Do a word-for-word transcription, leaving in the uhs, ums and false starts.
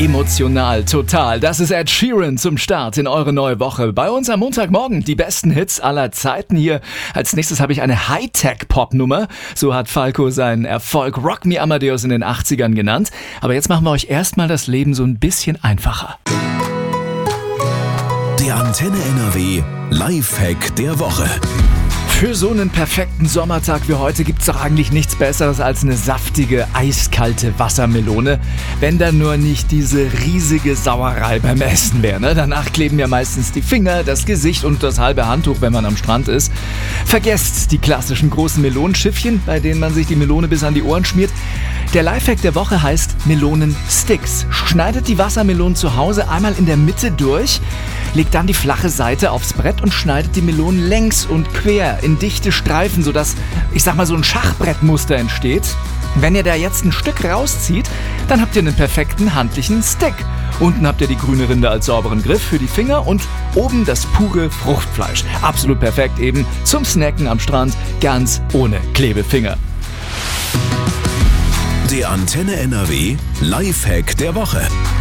Emotional, total. Das ist Ed Sheeran zum Start in eure neue Woche. Bei uns am Montagmorgen die besten Hits aller Zeiten hier. Als nächstes habe ich eine Hightech-Pop-Nummer. So hat Falco seinen Erfolg Rock Me Amadeus in den achtzigern genannt. Aber jetzt machen wir euch erstmal das Leben so ein bisschen einfacher. Der Antenne N R W Lifehack der Woche. Für so einen perfekten Sommertag wie heute gibt's doch eigentlich nichts Besseres als eine saftige, eiskalte Wassermelone. Wenn dann nur nicht diese riesige Sauerei beim Essen wäre. Ne? Danach kleben ja meistens die Finger, das Gesicht und das halbe Handtuch, wenn man am Strand ist. Vergesst die klassischen großen Melonenschiffchen, bei denen man sich die Melone bis an die Ohren schmiert. Der Lifehack der Woche heißt Melonensticks. Schneidet die Wassermelonen zu Hause einmal in der Mitte durch, legt dann die flache Seite aufs Brett und schneidet die Melonen längs und quer in dichte Streifen, sodass, ich sag mal, so ein Schachbrettmuster entsteht. Wenn ihr da jetzt ein Stück rauszieht, dann habt ihr einen perfekten handlichen Stick. Unten habt ihr die grüne Rinde als sauberen Griff für die Finger und oben das pure Fruchtfleisch. Absolut perfekt eben zum Snacken am Strand, ganz ohne Klebefinger. Der Antenne N R W Lifehack der Woche.